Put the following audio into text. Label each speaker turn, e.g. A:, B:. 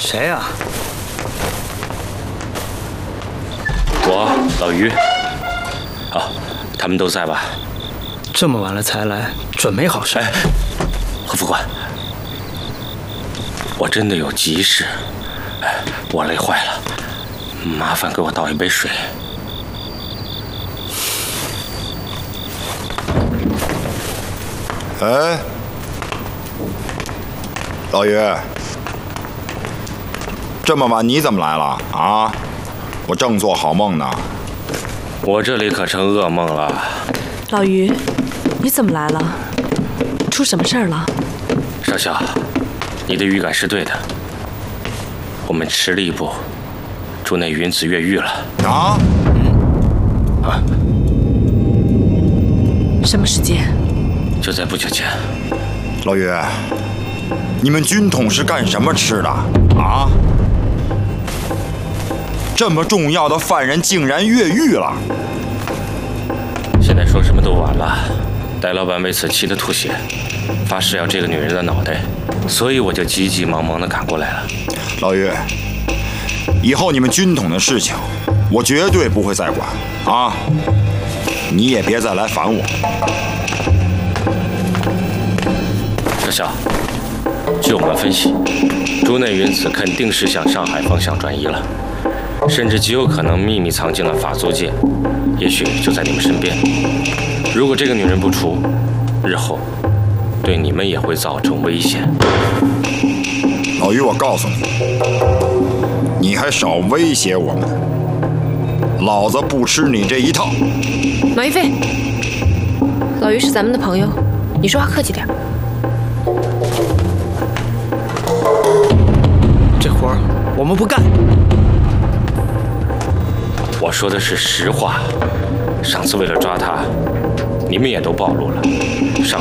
A: 谁呀？
B: 我老于。好，他们都在吧？
A: 这么晚了才来，准没好事。
B: 哎，何副官，我真的有急事，我累坏了，麻烦给我倒一杯水。
C: 哎，老于，这么晚你怎么来了啊？我正做好梦呢。
B: 我这里可成噩梦了。
D: 老于，你怎么来了？出什么事儿了？
B: 少校，你的预感是对的，我们迟了一步，竹内云子越狱了。
C: 啊？
D: 什么时间？
B: 就在不久前。
C: 老于，你们军统是干什么吃的啊？这么重要的犯人竟然越狱了！
B: 现在说什么都晚了。戴老板为此气得吐血，发誓要这个女人的脑袋，所以我就急急忙忙地赶过来了。
C: 老于，以后你们军统的事情，我绝对不会再管啊！你也别再来烦我。
B: 少校，据我们分析，竹内云子肯定是向上海方向转移了，甚至极有可能秘密藏进了法租界，也许就在你们身边。如果这个女人不除，日后对你们也会造成危险。
C: 老于，我告诉你，你还少威胁我们，老子不吃你这一套。
E: 马玉飞，老于是咱们的朋友，你说话客气点。
A: 这活儿我们不干。
B: 我说的是实话。上次为了抓他，你们也都暴露了。